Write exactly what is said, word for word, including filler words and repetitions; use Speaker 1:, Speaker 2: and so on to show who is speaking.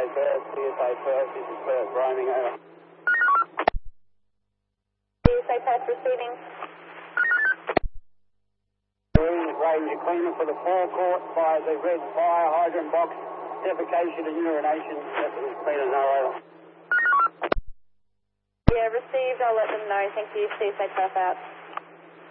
Speaker 1: Perth, C S A Perth, this is Perth, roaming over.
Speaker 2: C S A Perth receiving.
Speaker 1: Ranger cleaner for the forecourt by the red fire hydrant box, defecation and urination, cleaner, no over.
Speaker 2: Yeah, received, I'll let them know, thank you, C S A Perth out.